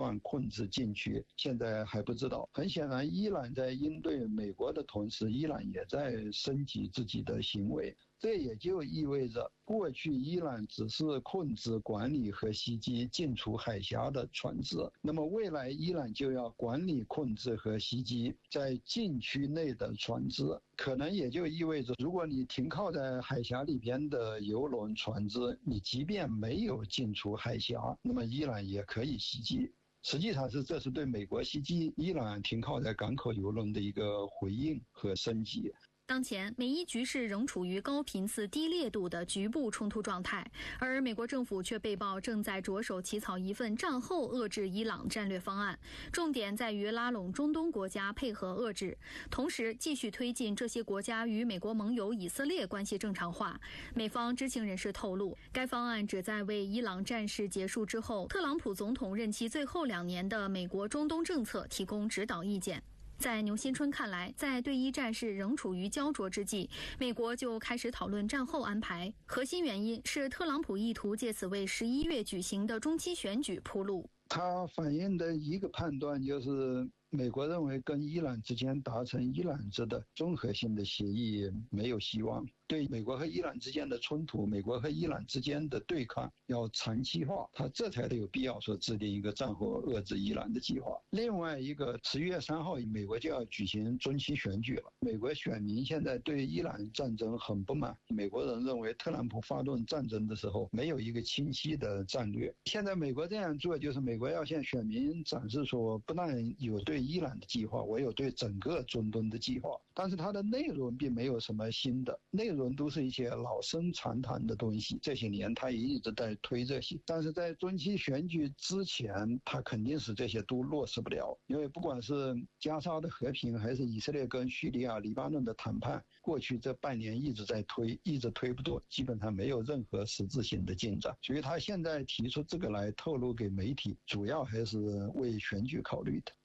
断控制禁区，现在还不知道。很显然，伊朗在应对美国的同时，伊朗也在升级自己的行为。这也就意味着，过去伊朗只是控制、管理和袭击进出海峡的船只，那么未来伊朗就要管理、控制和袭击在禁区内的船只。可能也就意味着，如果你停靠在海峡里边的油轮、船只，你即便没有进出海峡，那么伊朗也可以袭击。实际上这是对美国袭击伊朗停靠在港口油轮的一个回应和升级。 当前，美伊局势仍处于高频次、低烈度的局部冲突状态，而美国政府却被曝正在着手起草一份战后遏制伊朗战略方案，重点在于拉拢中东国家配合遏制，同时继续推进这些国家与美国盟友以色列关系正常化。美方知情人士透露，该方案旨在为伊朗战事结束之后，特朗普总统任期最后2年的美国中东政策提供指导意见。在牛新春看来，在对伊战事仍处于焦灼之际，美国就开始讨论战后安排，核心原因是特朗普意图借此为11月举行的中期选举铺路。 它反映的一个判断就是，美国认为跟伊朗之间达成伊朗制的综合性的协议没有希望，对美国和伊朗之间的冲突，美国和伊朗之间的对抗要长期化，它这才有必要说制定一个战后遏制伊朗的计划。另外一个10月3号美国就要举行中期选举了，美国选民现在对伊朗战争很不满，美国人认为特朗普发动战争的时候没有一个清晰的战略。现在美国这样做，就是美国要向选民展示说，不但有对伊朗的计划，我有对整个中东的计划，但是它的内容并没有什么新的，内容都是一些老生常谈的东西，这些年他也一直在推这些，但是在中期选举之前，他肯定是这些都落实不了，因为不管是加沙的和平，还是以色列跟叙利亚、黎巴嫩的谈判，过去这半年一直在推，一直推不动，基本上没有任何实质性的进展，所以他现在提出这个来透露给媒体，主要还是为选举考虑的。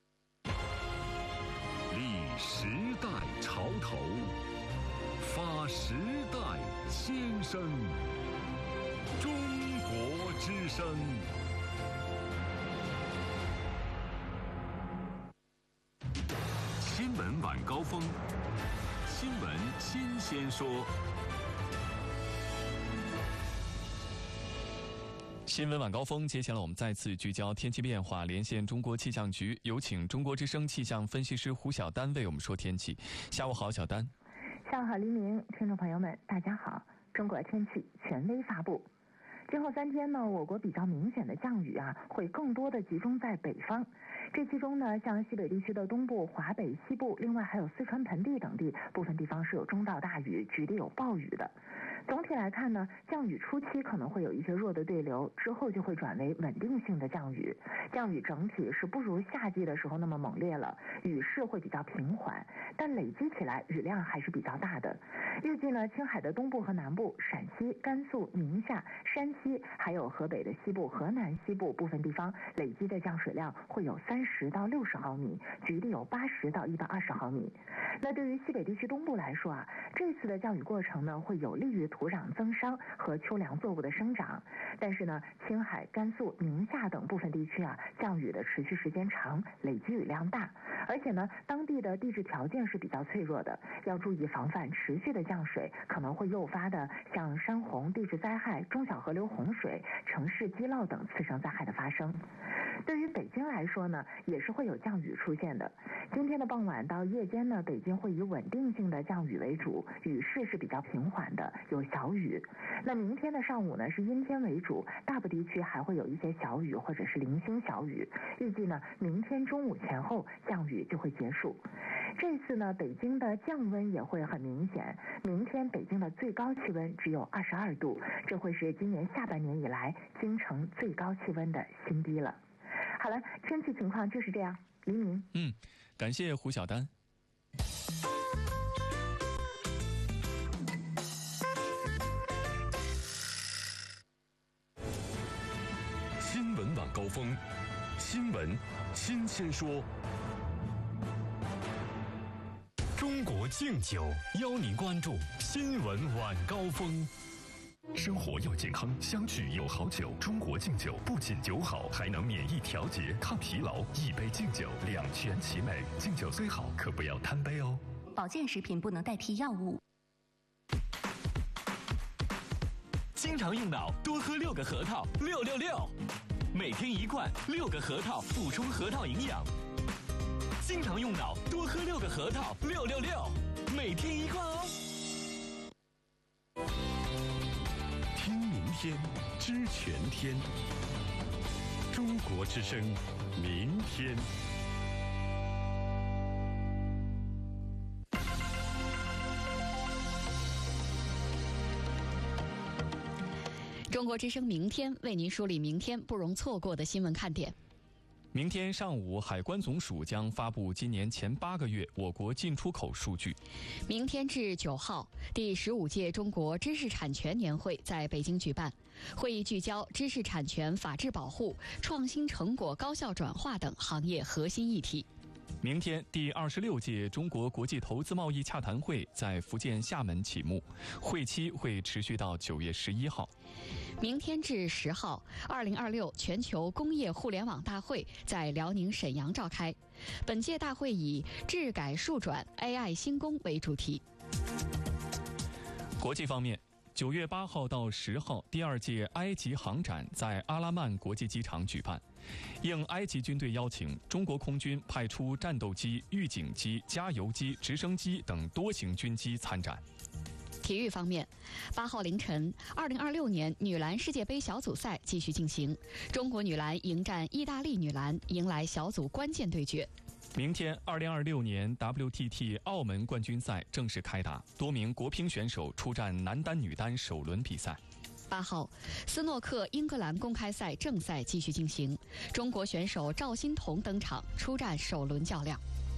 立时代潮头，发时代先声，中国之声。新闻晚高峰，新闻新鲜说。 新闻晚高峰，接下来我们再次聚焦天气变化，连线中国气象局，有请中国之声气象分析师胡晓丹为我们说天气。下午好，小丹。 下午好，黎明，听众朋友们，大家好。中国天气权威发布，今后3天呢，我国比较明显的降雨会更多的集中在北方。这其中呢，像西北地区的东部、华北、西部，另外还有四川盆地等地，部分地方是有中到大雨，局地有暴雨的。总体来看呢，降雨初期可能会有一些弱的对流，之后就会转为稳定性的降雨。降雨整体是不如夏季的时候那么猛烈了，雨势会比较平缓，但累积起来雨量还是比较大的。预计呢，青海的东部和南部、陕西、甘肃、宁夏、山西，还有河北的西部、河南西部部分地方，累积的降水量会有30到60毫米，局地有80到120毫米。那对于西北地区东部来说这次的降雨过程呢，会有利于土壤增生和秋粮作物的生长。但是呢，青海、甘肃、宁夏等部分地区降雨的持续时间长，累积雨量大，而且呢，当地的地质条件是比较脆弱的，要注意防范持续的降水可能会诱发的像山洪、地质灾害、中小河流洪水、城市积涝等次生灾害的发生。对于北京来说呢，也是会有降雨出现的。今天的傍晚到夜间呢，北京会以稳定性的降雨为主，雨势是比较平缓的，有小雨。那明天的上午呢，是阴天为主，大部地区还会有一些小雨或者是零星小雨。预计呢，明天中午前后降雨就会结束。这次呢，北京的降温也会很明显，明天北京的最高气温只有22度，这会是今年下半年以来京城最高气温的新低了。好了，天气情况就是这样。黎明。 感谢胡晓丹。 新闻晚高峰，新闻新鲜说。中国敬酒邀您关注新闻晚高峰。 生活要健康，相聚有好酒。中国敬酒不仅酒好，还能免疫调节、抗疲劳。一杯敬酒，两全其美。敬酒虽好，可不要贪杯哦。 保健食品不能代替药物。 经常用脑，多喝6个核桃，666。每天1罐，6个核桃，补充核桃营养。经常用脑，多喝6个核桃，666。每天1罐哦。 听明天，知全天。中国之声，明天。 中国之声明天为您梳理明天不容错过的新闻看点。 明天上午，海关总署将发布今年前8个月我国进出口数据。 明天至9号，第15届中国知识产权年会在北京举办，会议聚焦知识产权法治保护、创新成果高效转化等行业核心议题。 明天，第26届中国国际投资贸易洽谈会在福建厦门启幕，会期会持续到9月11号。 明天至10号，2026全球工业互联网大会在辽宁沈阳召开。本届大会以治改数转 AI 新工为主题。 国际方面，9月8号到10号，第2届埃及航展在阿拉曼国际机场举办。应埃及军队邀请，中国空军派出战斗机、预警机、加油机、直升机等多型军机参展。 体育方面，8号凌晨，2026年女篮世界杯小组赛继续进行，中国女篮迎战意大利女篮，迎来小组关键对决。 明天，2026年 WTT 澳门冠军赛正式开打，多名国乒选手出战男单、女单首轮比赛。 8号，斯诺克英格兰公开赛正赛继续进行，中国选手赵欣彤登场出战首轮较量。